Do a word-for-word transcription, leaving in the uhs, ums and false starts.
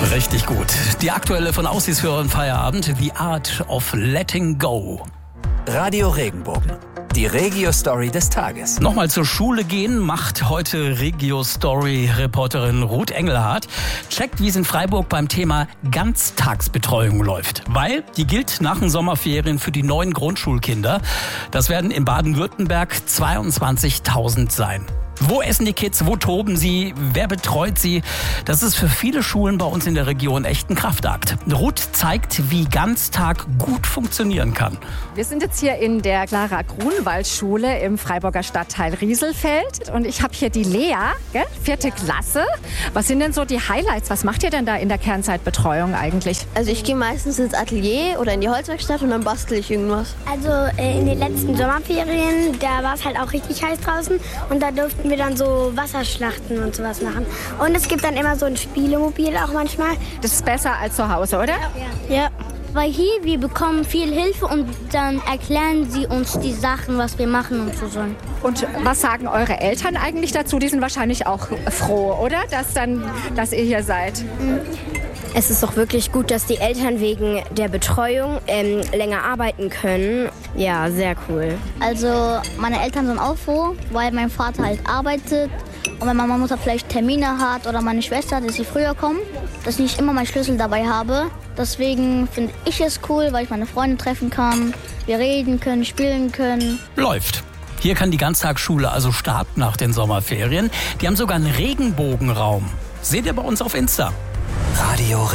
Richtig gut. Die aktuelle von Aussies für euren Feierabend, The Art of Letting Go. Radio Regenbogen, die Regio-Story des Tages. Nochmal zur Schule gehen macht heute Regio-Story-Reporterin Ruth Engelhardt. Checkt, wie es in Freiburg beim Thema Ganztagsbetreuung läuft. Weil die gilt nach den Sommerferien für die neuen Grundschulkinder. Das werden in Baden-Württemberg zweiundzwanzigtausend sein. Wo essen die Kids? Wo toben sie? Wer betreut sie? Das ist für viele Schulen bei uns in der Region echt ein Kraftakt. Ruth zeigt, wie Ganztag gut funktionieren kann. Wir sind jetzt hier in der Clara-Grunwald-Schule im Freiburger Stadtteil Rieselfeld. Und ich habe hier die Lea, gell? vierte Klasse. Was sind denn so die Highlights? Was macht ihr denn da in der Kernzeitbetreuung eigentlich? Also ich gehe meistens ins Atelier oder in die Holzwerkstatt und dann bastel ich irgendwas. Also äh, in den letzten Sommerferien, da war es halt auch richtig heiß draußen. Und da durften wir dann so Wasserschlachten und sowas machen. Und es gibt dann immer so ein Spielemobil auch manchmal. Das ist besser als zu Hause, oder? Ja. ja. Weil hier, wir bekommen viel Hilfe und dann erklären sie uns die Sachen, was wir machen und so sollen. Und was sagen eure Eltern eigentlich dazu? Die sind wahrscheinlich auch froh, oder? Dass, dann, dass ihr hier seid. Mhm. Es ist doch wirklich gut, dass die Eltern wegen der Betreuung ähm, länger arbeiten können. Ja, sehr cool. Also meine Eltern sind auch froh, weil mein Vater halt arbeitet. Und wenn meine Mutter vielleicht Termine hat oder meine Schwester, dass sie früher kommen, dass ich nicht immer meinen Schlüssel dabei habe. Deswegen finde ich es cool, weil ich meine Freunde treffen kann, wir reden können, spielen können. Läuft. Hier kann die Ganztagsschule also starten nach den Sommerferien. Die haben sogar einen Regenbogenraum. Seht ihr bei uns auf Insta. Radio